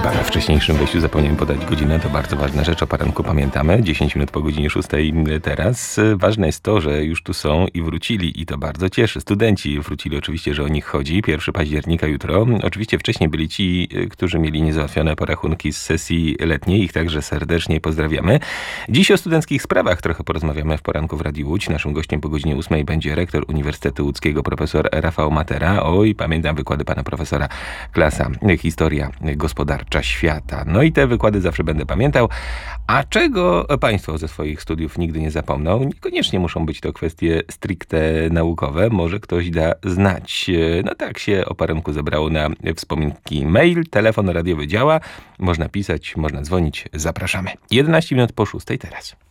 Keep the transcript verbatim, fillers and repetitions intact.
A we wcześniejszym wejściu zapomniałem podać godzinę, to bardzo ważna rzecz, o poranku pamiętamy, dziesięć minut po godzinie szóstej teraz. Ważne jest to, że już tu są i wrócili i to bardzo cieszy. Studenci wrócili, oczywiście, że o nich chodzi, pierwszego października jutro. Oczywiście wcześniej byli ci, którzy mieli niezałatwione porachunki z sesji letniej, ich także serdecznie pozdrawiamy. Dziś o studenckich sprawach trochę porozmawiamy w poranku w Radiu Łódź. Naszym gościem po godzinie ósmej będzie rektor Uniwersytetu Łódzkiego, profesor Rafał Matera. Oj, pamiętam wykłady pana profesora, klasa Historia Gospodarcza Świata. No i te wykłady zawsze będę pamiętał. A czego państwo ze swoich studiów nigdy nie zapomną? Niekoniecznie muszą być to kwestie stricte naukowe. Może ktoś da znać. No tak się o poranku zebrało na wspominki. Mail, telefon radiowy działa. Można pisać, można dzwonić. Zapraszamy. jedenaście minut po szóstej teraz.